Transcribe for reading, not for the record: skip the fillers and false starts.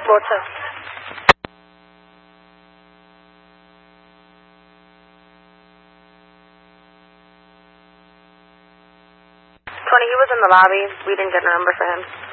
Both sides. He was in the lobby. We didn't get a number for him.